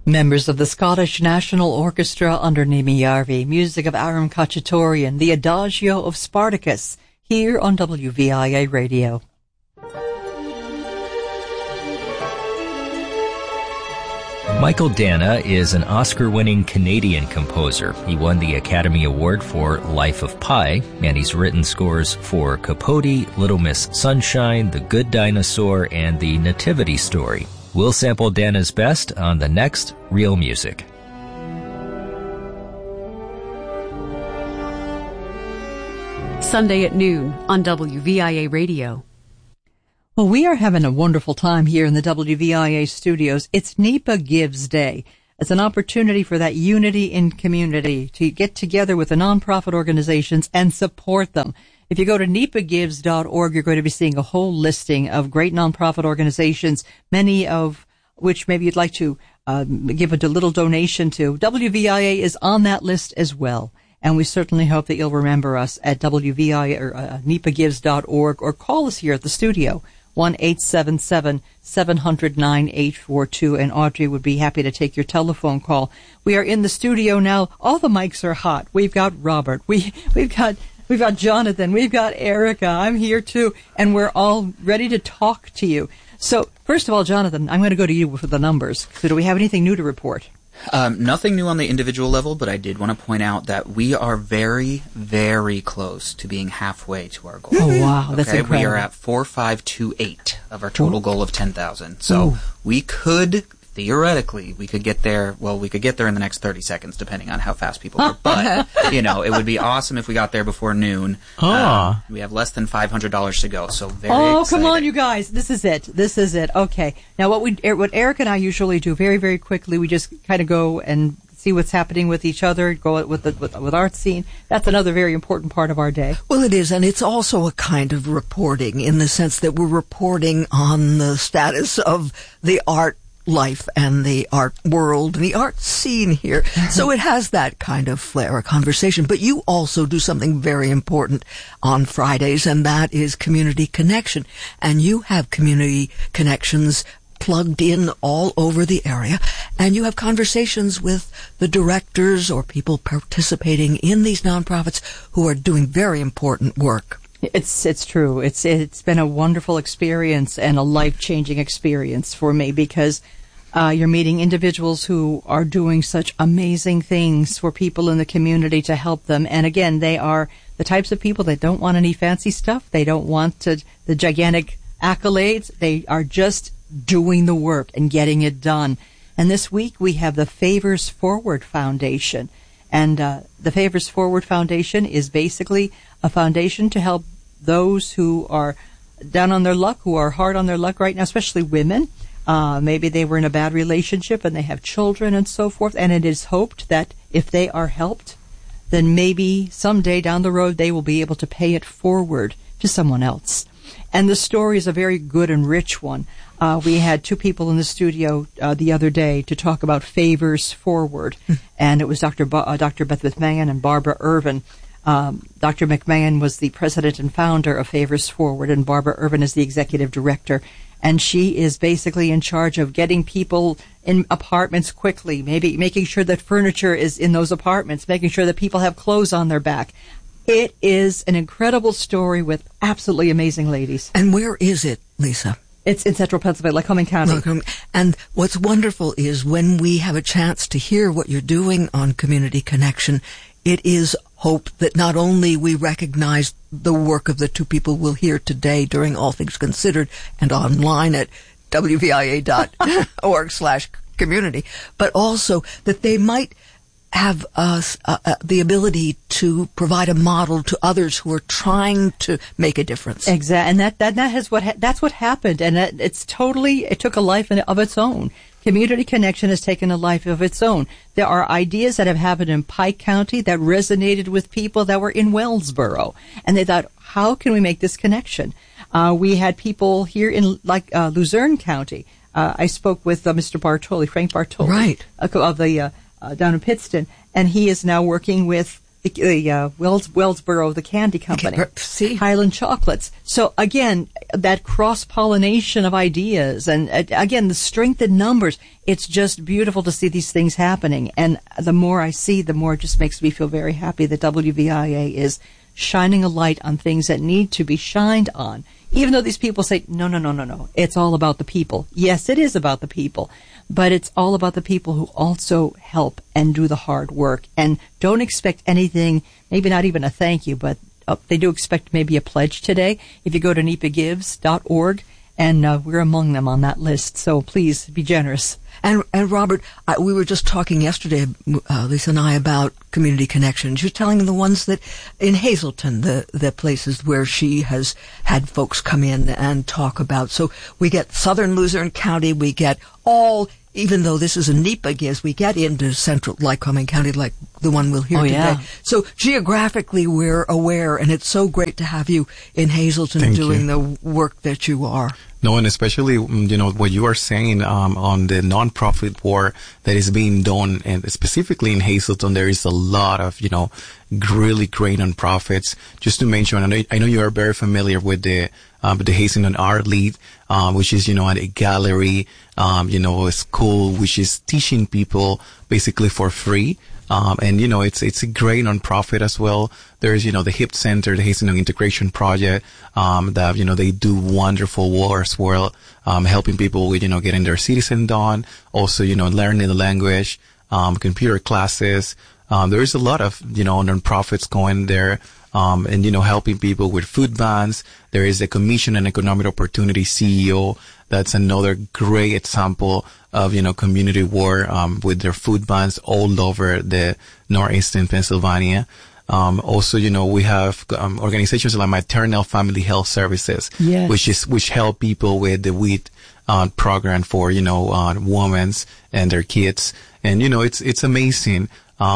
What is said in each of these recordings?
Members of the Scottish National Orchestra under Nimi Yarvi, music of Aram Khachaturian, the Adagio of Spartacus, here on WVIA Radio. Michael Dana is an Oscar-winning Canadian composer. He won the Academy Award for Life of Pi, and he's written scores for Capote, Little Miss Sunshine, The Good Dinosaur, and The Nativity Story. We'll sample Dana's best on the next Real Music. Sunday at noon on WVIA Radio. Well, we are having a wonderful time here in the WVIA studios. It's NEPA Gives Day. It's an opportunity for that unity in community to get together with the nonprofit organizations and support them. If you go to nepagives.org, you're going to be seeing a whole listing of great nonprofit organizations, many of which maybe you'd like to give a little donation to. WVIA is on that list as well. And we certainly hope that you'll remember us at WVIA or nepagives.org, or call us here at the studio, 1-877-700-9842, and Audrey would be happy to take your telephone call. We are in the studio now. All the mics are hot. We've got Robert. We've got Jonathan. We've got Erica. I'm here too. And we're all ready to talk to you. So, first of all, Jonathan, I'm going to go to you for the numbers. So do we have anything new to report? Nothing new on the individual level, but I did want to point out that we are very, very close to being halfway to our goal. Oh, wow. That's incredible. We are at 4,528 of our total goal of 10,000. So we could, theoretically, we could get there in the next 30 seconds, depending on how fast people work. But, it would be awesome if we got there before noon. We have less than $500 to go, so very exciting. Come on, you guys. This is it. Okay. Now, what Eric and I usually do very, very quickly, we just kind of go and see what's happening with each other, go with art scene. That's another very important part of our day. Well, it is, and it's also a kind of reporting in the sense that we're reporting on the status of the art life and the art world and the art scene here. So it has that kind of flair, a conversation. But you also do something very important on Fridays, and that is Community Connection. And you have community connections plugged in all over the area, and you have conversations with the directors or people participating in these nonprofits who are doing very important work. It's true. It's been a wonderful experience and a life-changing experience for me, because you're meeting individuals who are doing such amazing things for people in the community to help them. And again, they are the types of people that don't want any fancy stuff. They don't want the gigantic accolades. They are just doing the work and getting it done. And this week we have the Favors Forward Foundation. And the Favors Forward Foundation is basically a foundation to help those who are down on their luck, who are hard on their luck right now, especially women. Maybe they were in a bad relationship and they have children and so forth. And it is hoped that if they are helped, then maybe someday down the road they will be able to pay it forward to someone else. And the story is a very good and rich one. We had two people in the studio the other day to talk about Favors Forward, and it was Dr. Beth McMahon and Barbara Irvin. Dr. McMahon was the president and founder of Favors Forward, and Barbara Irvin is the executive director. And she is basically in charge of getting people in apartments quickly, maybe making sure that furniture is in those apartments, making sure that people have clothes on their back. It is an incredible story with absolutely amazing ladies. And where is it, Lisa? It's in central Pennsylvania, Lycoming County. And what's wonderful is when we have a chance to hear what you're doing on Community Connection, it is hoped that not only we recognize the work of the two people we'll hear today during All Things Considered and online at wvia.org/community, but also that they might have the ability to provide a model to others who are trying to make a difference. Exactly, and that's what happened, and it took a life of its own. Community Connection has taken a life of its own. There are ideas that have happened in Pike County that resonated with people that were in Wellsboro, and they thought, how can we make this connection? We had people here in Luzerne County. I spoke with Mr. Bartoli, Frank Bartoli, right, of the down in Pittston, and he is now working with Wellsboro, the candy company. See? Highland Chocolates. So again, that cross-pollination of ideas and again, the strength in numbers. It's just beautiful to see these things happening. And the more I see, the more it just makes me feel very happy that WVIA is shining a light on things that need to be shined on. Even though these people say, no, it's all about the people. Yes, it is about the people, but it's all about the people who also help and do the hard work and don't expect anything, maybe not even a thank you, but they do expect maybe a pledge today. If you go to nipagives.org, and we're among them on that list, so please be generous. And Robert, we were just talking yesterday, Lisa and I, about community connections. You're telling the ones that in Hazleton, the places where she has had folks come in and talk about. So we get Southern Luzerne County, we get all, even though this is a NEPA Gives, we get into central Lycoming County, like the one we'll hear today. Yeah. So geographically, we're aware, and it's so great to have you in Hazleton doing the work that you are. No, and especially, what you are saying on the nonprofit work that is being done, and specifically in Hazleton, there is a lot of, really great nonprofits. Just to mention, I know you are very familiar with the Hazleton Art League, which is, a gallery, a school which is teaching people basically for free. And it's a great nonprofit as well. There's, the HIP Center, the Hazleton Integration Project, that, they do wonderful work as well, helping people with, getting their citizen done. Also, learning the language, computer classes. There's a lot of, nonprofits going there, and, helping people with food banks. There is the Commission on Economic Opportunity CEO. That's another great example of, community work, with their food banks all over the northeastern Pennsylvania. Also, we have, organizations like Maternal Family Health Services, yes, which help people with the WHEAT, program for, women and their kids. And, it's amazing,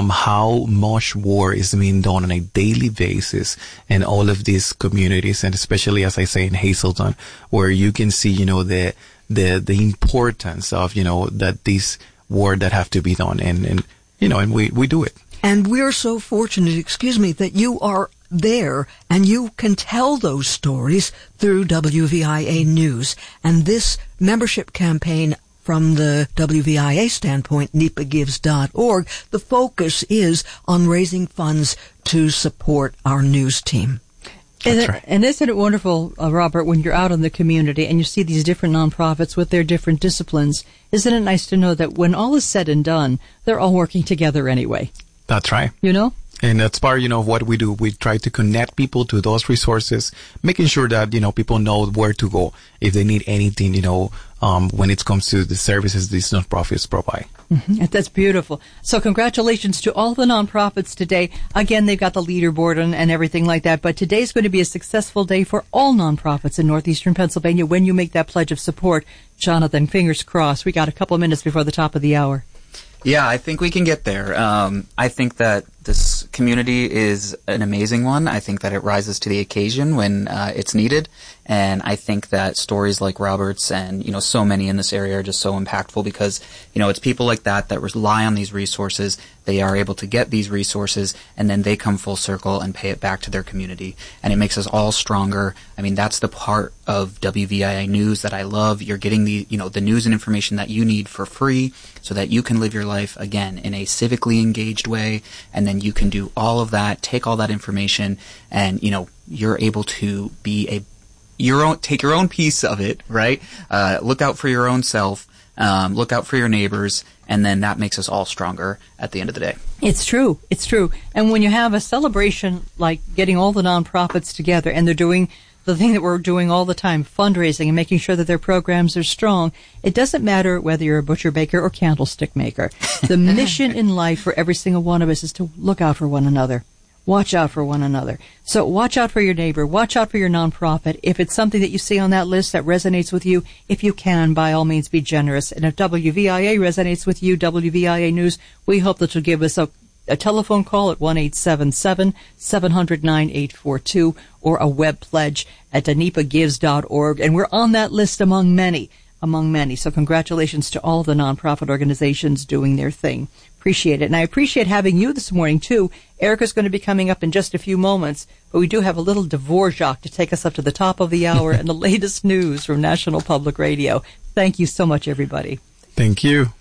how much work is being done on a daily basis in all of these communities, and especially, as I say, in Hazleton, where you can see, the importance of, that these work that have to be done, and we do it. And we're so fortunate, that you are there and you can tell those stories through WVIA News. And this membership campaign, from the WVIA standpoint, nipagives.org, the focus is on raising funds to support our news team. And isn't it wonderful, Robert, when you're out in the community and you see these different nonprofits with their different disciplines, isn't it nice to know that when all is said and done, they're all working together anyway? That's right. And that's part, of what we do. We try to connect people to those resources, making sure that, people know where to go if they need anything, when it comes to the services these nonprofits provide. Mm-hmm. That's beautiful. So congratulations to all the nonprofits today. Again, they've got the leaderboard and everything like that, but today's going to be a successful day for all nonprofits in northeastern Pennsylvania when you make that pledge of support. Jonathan, fingers crossed. We got a couple of minutes before the top of the hour. Yeah, I think we can get there. I think that this community is an amazing one. I think that it rises to the occasion when it's needed. And I think that stories like Robert's and, so many in this area are just so impactful because, it's people like that rely on these resources. They are able to get these resources and then they come full circle and pay it back to their community. And it makes us all stronger. I mean, that's the part of WVIA News that I love. You're getting the news and information that you need for free so that you can live your life, again, in a civically engaged way. And then you can do all of that, take all that information, and, you're able to be take your own piece of it, right? Look out for your own self, look out for your neighbors, and then that makes us all stronger at the end of the day. It's true. It's true. And when you have a celebration like getting all the nonprofits together and they're doing the thing that we're doing all the time, fundraising and making sure that their programs are strong, it doesn't matter whether you're a butcher, baker, or candlestick maker. The mission in life for every single one of us is to look out for one another. Watch out for one another. So watch out for your neighbor. Watch out for your nonprofit. If it's something that you see on that list that resonates with you, if you can, by all means, be generous. And if WVIA resonates with you, WVIA News, we hope that you'll give us a telephone call at 1-877-700-9842 or a web pledge at nipagives.org. And we're on that list among many. among many. So congratulations to all the nonprofit organizations doing their thing. Appreciate it. And I appreciate having you this morning, too. Erica's going to be coming up in just a few moments, but we do have a little Dvorak to take us up to the top of the hour and the latest news from National Public Radio. Thank you so much, everybody. Thank you.